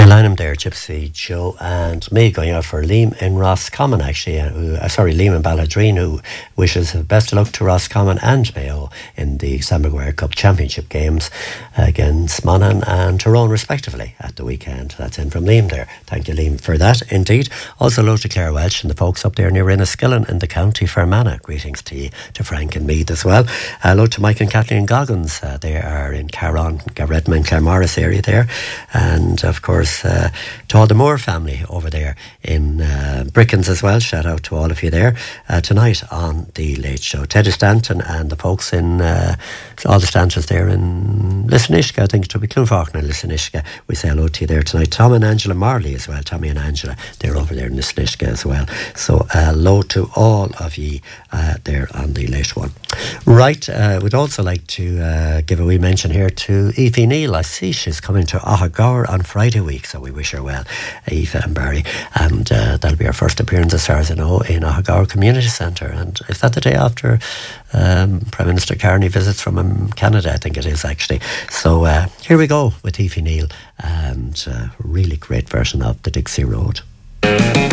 Line there, Gypsy Joe and me going out for Liam in Roscommon, actually. Liam in Balladreen, who wishes best of luck to Roscommon and Mayo in the Sandberg Ware Cup Championship games against Monaghan and Tyrone, respectively, at the weekend. That's in from Liam there. Thank you, Liam, for that, indeed. Also, hello to Claire Welch and the folks up there near Inniskillen in the County Fermanagh. Greetings to you, to Frank and Meath as well. Hello to Mike and Kathleen Goggins. They are in Carron, Redmond, Claremorris area there. And, of course, to all the Moore family over there in Brickens as well. Shout out to all of you there tonight on The Late Show. Teddy Stanton and the folks in all the Stantons there in Lissanishka. I think it will be Clunfaughlin and Lissanishka. We say hello to you there tonight. Tom and Angela Marley as well. Tommy and Angela, they're over there in Lissanishka as well. So hello to all of you there on The Late One. Right, we'd also like to give a wee mention here to Aoife Neal. I see she's coming to Ahagore on Friday week, so we wish her well, Aoife and Barry. And that'll be our first appearance, as far as I know, in Ahagore Community Centre. And is that the day after Prime Minister Carney visits from Canada? I think it is, actually. So here we go with Aoife Neal and a really great version of The Dixie Road.